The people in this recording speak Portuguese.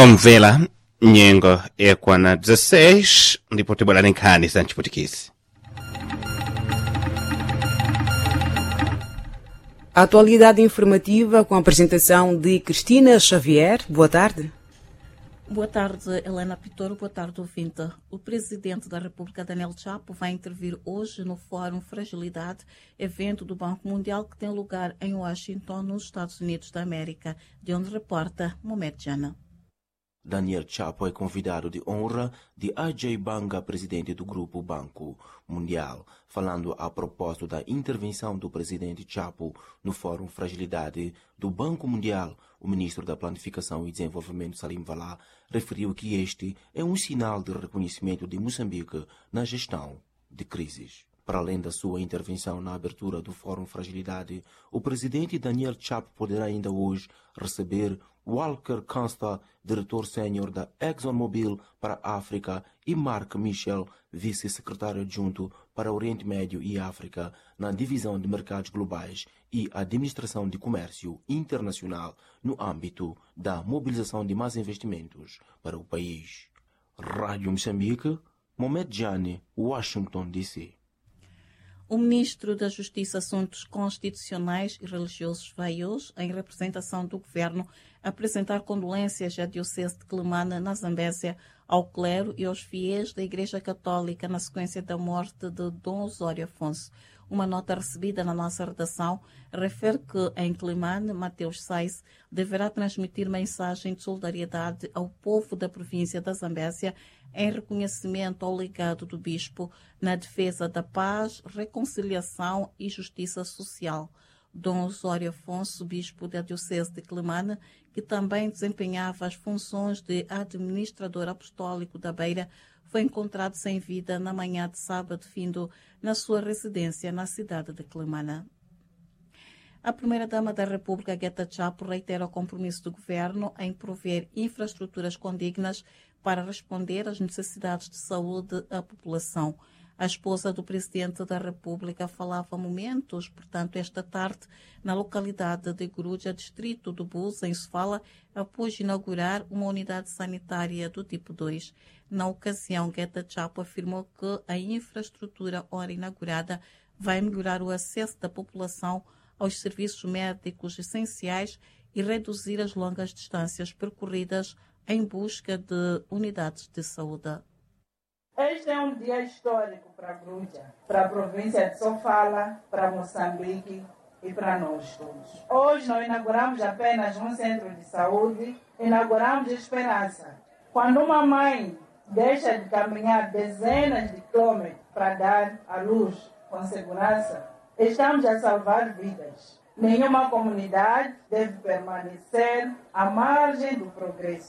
omvela nyengo ekwana 16 ndipo tibwera ndi nkhani za mchiputikisi. Atualidade informativa com a apresentação de Cristina Xavier. Boa tarde. Boa tarde, Helena Pitor. Boa tarde, ouvinte. O presidente da República, Daniel Chapo, vai intervir hoje no Fórum Fragilidade, evento do Banco Mundial que tem lugar em Washington, nos Estados Unidos da América, de onde reporta Mohamed Jana. Daniel Chapo é convidado de honra de Ajay Banga, presidente do Grupo Banco Mundial, falando a propósito da intervenção do presidente Chapo no Fórum Fragilidade do Banco Mundial. O ministro da Planificação e Desenvolvimento, Salim Valá, referiu que este é um sinal de reconhecimento de Moçambique na gestão de crises. Para além da sua intervenção na abertura do Fórum Fragilidade, o presidente Daniel Chapo poderá ainda hoje receber Walker Consta, diretor sênior da ExxonMobil para a África, e Mark Michel, vice-secretário adjunto para Oriente Médio e África, na Divisão de Mercados Globais e Administração de Comércio Internacional, no âmbito da mobilização de mais investimentos para o país. Rádio Moçambique, Mohamed Jane, Washington, D.C. O ministro da Justiça, Assuntos Constitucionais e Religiosos vai hoje, em representação do governo, apresentar condolências à Diocese de Quelimane, na Zambésia, ao clero e aos fiéis da Igreja Católica na sequência da morte de Dom Osório Afonso. Uma nota recebida na nossa redação refere que, em Quelimane, Mateus Sais deverá transmitir mensagem de solidariedade ao povo da província da Zambésia em reconhecimento ao legado do bispo na defesa da paz, reconciliação e justiça social. Dom Osório Afonso, bispo da Diocese de Quelimane, que também desempenhava as funções de administrador apostólico da Beira, foi encontrado sem vida na manhã de sábado, findo na sua residência na cidade de Quelimane. A primeira-dama da República, Gueta Chapo, reitera o compromisso do governo em prover infraestruturas condignas para responder às necessidades de saúde da população. A esposa do presidente da República falava há momentos, portanto, esta tarde, na localidade de Guruja, distrito do Buza, em Sofala, após inaugurar uma unidade sanitária do tipo 2. Na ocasião, Gueta Chapo afirmou que a infraestrutura ora inaugurada vai melhorar o acesso da população aos serviços médicos essenciais e reduzir as longas distâncias percorridas em busca de unidades de saúde. Este é um dia histórico para Guruja, para a província de Sofala, para Moçambique e para nós todos. Hoje não inauguramos apenas um centro de saúde, inauguramos esperança. Quando uma mãe deixa de caminhar dezenas de quilômetros para dar à luz com segurança, estamos a salvar vidas. Nenhuma comunidade deve permanecer à margem do progresso.